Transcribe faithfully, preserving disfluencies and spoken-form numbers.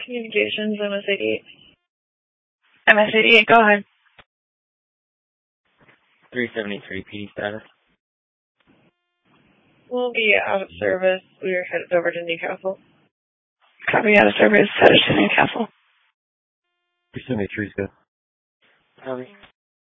Communications, M S eighty-eight. M S eighty-eight, go ahead. three seventy-three P D status. We'll be out of service. We are headed over to Newcastle. Copy, out of service, headed to Newcastle. three seventy-three is good. Copy.